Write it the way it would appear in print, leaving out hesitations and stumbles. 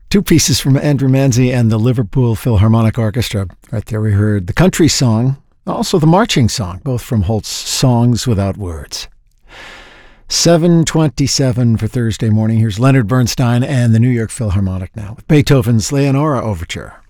Two pieces from Andrew Manzi and the Liverpool Philharmonic Orchestra. Right there we heard the country song, also the marching song, both from Holt's Songs Without Words. 7:27 for Thursday morning. Here's Leonard Bernstein and the New York Philharmonic now with Beethoven's Leonora Overture.